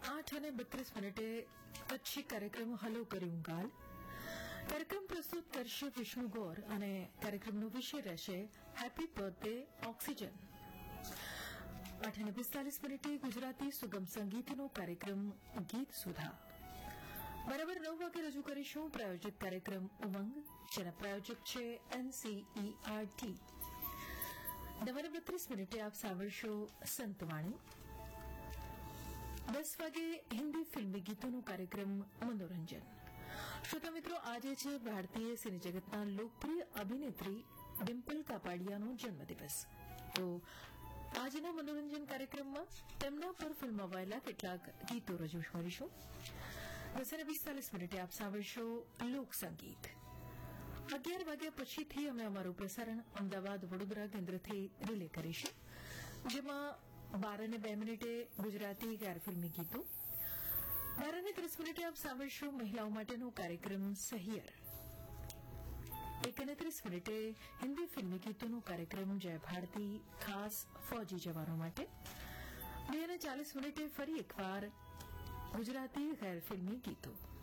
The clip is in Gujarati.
8:32 કચ્છી કાર્યક્રમ હલો કર્યું ગાલ. કાર્યક્રમ પ્રસ્તુત કરશે વિષ્ણુ ગોર અને કાર્યક્રમનો વિષય રહેશે હેપી બર્થડે ઓક્સિજન. 8:45 ગુજરાતી સુગમ સંગીતનો કાર્યક્રમ ગીત સુધા. બરાબર 9 વાગે રજૂ કરીશું પ્રાયોજિત કાર્યક્રમ ઉમંગ, જેના પ્રાયોજક છે NCERT. 9:32 આપ સાંભળશો સંતવાણી. 10 વાગે હિન્દી ફિલ્મી ગીતોનો કાર્યક્રમ મનોરંજન. શ્રોતા મિત્રો, આજે છે ભારતીય સિને જગતના લોકપ્રિય અભિનેત્રી ડિમ્પલ કાપાડિયાનો જન્મદિવસ. તો આજના મનોરંજન કાર્યક્રમમાં તેમના પર ફિલ્માવાયેલા કેટલાક ગીતો રજૂ કરીશું. 10:45 આપ સાંભળશો લોકસંગીત. 11 વાગ્યા પછીથી અમે અમારું પ્રસારણ અમદાવાદ વડોદરા કેન્દ્રથી રિલે કરીશું, જેમાં 12:02 ગુજરાતી ગેરફિલ્મી ગીતો. 12:30 આપ સાંભળશો મહિલાઓ માટેનો કાર્યક્રમ સહિયર. 1:30 હિન્દી ફિલ્મી ગીતોનો કાર્યક્રમ જય ભારતી, ખાસ ફોજી જવાનો માટે. 2:40 ફરી એકવાર ગુજરાતી ગેરફિલ્મી ગીતો.